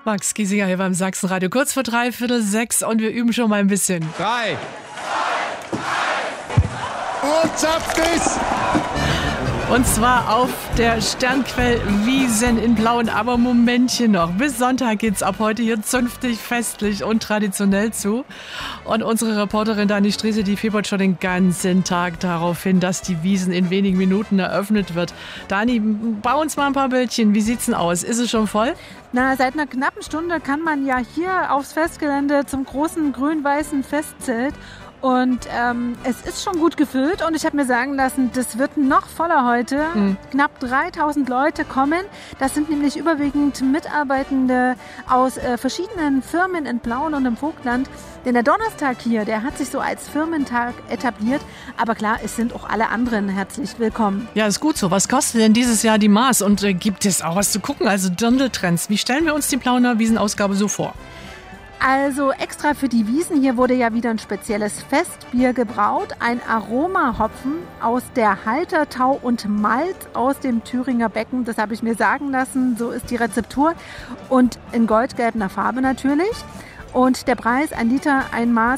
Max Giesinger hier beim Sachsenradio. Kurz vor 5:45 und wir üben schon mal ein bisschen. 3. Und zapft es! Und zwar auf der Sternquell-Wiesn in Blauen. Aber Momentchen noch. Bis Sonntag geht's ab heute hier zünftig, festlich und traditionell zu. Und unsere Reporterin Dani Strese, die fiebert schon den ganzen Tag darauf hin, dass die Wiesn in wenigen Minuten eröffnet wird. Dani, bau uns mal ein paar Bildchen. Wie sieht's denn aus? Ist es schon voll? Na, seit einer knappen Stunde kann man ja hier aufs Festgelände zum großen grün-weißen Festzelt. Und es ist schon gut gefüllt und ich habe mir sagen lassen, das wird noch voller heute. Knapp 3000 Leute kommen. Das sind nämlich überwiegend Mitarbeitende aus verschiedenen Firmen in Plauen und im Vogtland. Denn der Donnerstag hier, der hat sich so als Firmentag etabliert. Aber klar, es sind auch alle anderen herzlich willkommen. Ja, ist gut so. Was kostet denn dieses Jahr die Maß? Und gibt es auch was zu gucken? Also Dirndl-Trends. Wie stellen wir uns die Plauener Wiesenausgabe so vor? Also extra für die Wiesn hier wurde ja wieder ein spezielles Festbier gebraut. Ein Aromahopfen aus der Haltertau und Malz aus dem Thüringer Becken. Das habe ich mir sagen lassen. So ist die Rezeptur. Und in goldgelber Farbe natürlich. Und der Preis, 1 Liter, ein Maß,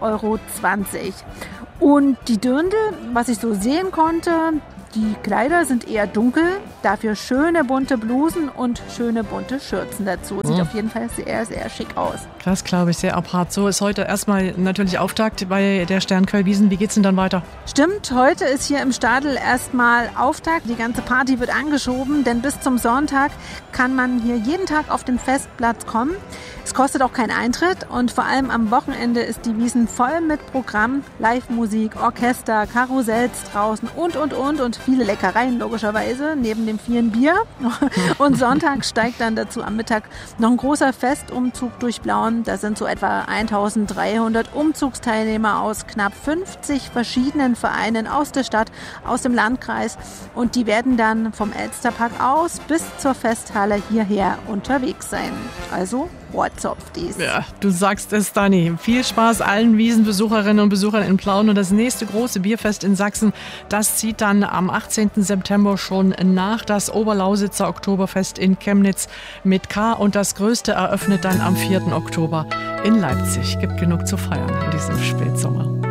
11,20 €. Und die Dirndl, was ich so sehen konnte, die Kleider sind eher dunkel, dafür schöne bunte Blusen und schöne bunte Schürzen dazu. Sieht auf jeden Fall sehr, sehr schick aus. Krass, glaube ich, sehr apart. So ist heute erstmal natürlich Auftakt bei der Sternquell-Wiesn. Wie geht's denn dann weiter? Stimmt, heute ist hier im Stadel erstmal Auftakt. Die ganze Party wird angeschoben, denn bis zum Sonntag kann man hier jeden Tag auf den Festplatz kommen. Es kostet auch keinen Eintritt und vor allem am Wochenende ist die Wiesn voll mit Programm, Live-Musik, Orchester, Karussells draußen und viele Leckereien logischerweise, neben dem vielen Bier. Und Sonntag steigt dann dazu am Mittag noch ein großer Festumzug durch Blauen. Da sind so etwa 1300 Umzugsteilnehmer aus knapp 50 verschiedenen Vereinen aus der Stadt, aus dem Landkreis. Und die werden dann vom Elsterpark aus bis zur Festhalle hierher unterwegs sein. Also Rohrzopfdies. Ja, du sagst es, Dani. Viel Spaß allen Wiesenbesucherinnen und Besuchern in Plauen. Und das nächste große Bierfest in Sachsen, das zieht dann am 18. September schon nach. Das Oberlausitzer Oktoberfest in Chemnitz mit K. Und das größte eröffnet dann am 4. Oktober in Leipzig. Gibt genug zu feiern in diesem Spätsommer.